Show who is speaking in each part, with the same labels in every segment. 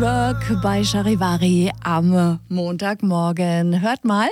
Speaker 1: Burke bei Charivari am Montagmorgen. Hört mal.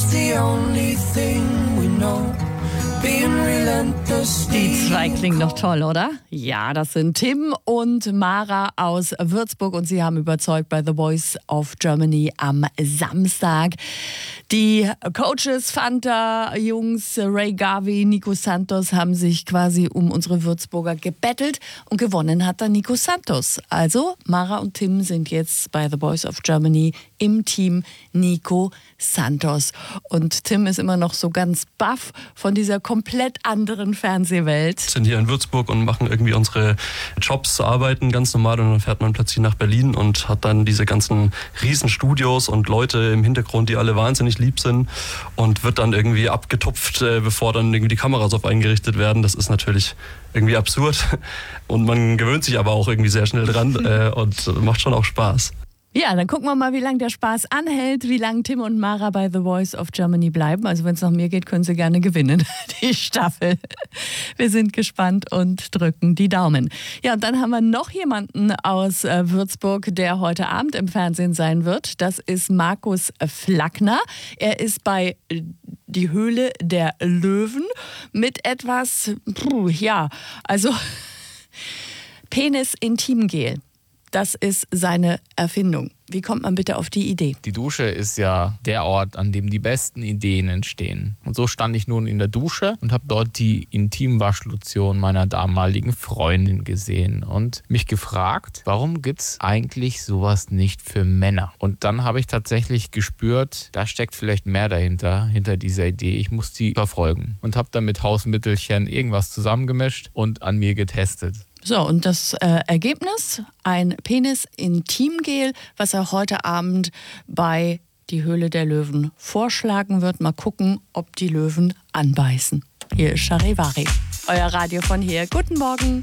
Speaker 1: Die zwei klingen doch toll, oder? Ja, das sind Tim und Mara aus Würzburg und sie haben überzeugt bei The Voice of Germany am Samstag. Die Coaches, Fanta, Jungs, Ray Garvey, Nico Santos haben sich quasi um unsere Würzburger gebettelt und gewonnen hat dann Nico Santos. Also Mara und Tim sind jetzt bei The Voice of Germany im Team Nico Santos. Und Tim ist immer noch so ganz baff von dieser komplett anderen Fernsehwelt.
Speaker 2: Wir sind hier in Würzburg und machen irgendwie unsere Jobs, arbeiten ganz normal und dann fährt man plötzlich nach Berlin und hat dann diese ganzen Riesenstudios und Leute im Hintergrund, die alle wahnsinnig lieb sind und wird dann irgendwie abgetupft, bevor dann irgendwie die Kameras auf einen gerichtet werden. Das ist natürlich irgendwie absurd und man gewöhnt sich aber auch irgendwie sehr schnell dran und macht schon auch Spaß.
Speaker 1: Ja, dann gucken wir mal, wie lange der Spaß anhält, wie lange Tim und Mara bei The Voice of Germany bleiben. Also wenn es nach mir geht, können sie gerne gewinnen, die Staffel. Wir sind gespannt und drücken die Daumen. Ja, und dann haben wir noch jemanden aus Würzburg, der heute Abend im Fernsehen sein wird. Das ist Markus Flackner. Er ist bei Die Höhle der Löwen mit etwas, Penis-Intimgel. Das ist seine Erfindung. Wie kommt man bitte auf die Idee?
Speaker 3: Die Dusche ist ja der Ort, an dem die besten Ideen entstehen. Und so stand ich nun in der Dusche und habe dort die Intimwaschlotion meiner damaligen Freundin gesehen und mich gefragt, warum gibt es eigentlich sowas nicht für Männer? Und dann habe ich tatsächlich gespürt, da steckt vielleicht mehr dahinter, hinter dieser Idee. Ich muss die verfolgen und habe dann mit Hausmittelchen irgendwas zusammengemischt und an mir getestet.
Speaker 1: So, und das Ergebnis? Ein Penis-Intimgel, was er heute Abend bei Die Höhle der Löwen vorschlagen wird. Mal gucken, ob die Löwen anbeißen. Hier ist Charivari, euer Radio von hier. Guten Morgen.